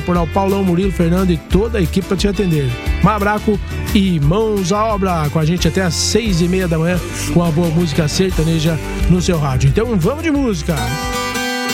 por lá o Paulão, Murilo, Fernando e toda a equipe para te atender. Mabraco e mãos à obra, com a gente até às 6:30 da manhã, com a boa música sertaneja no seu rádio. Então vamos de música!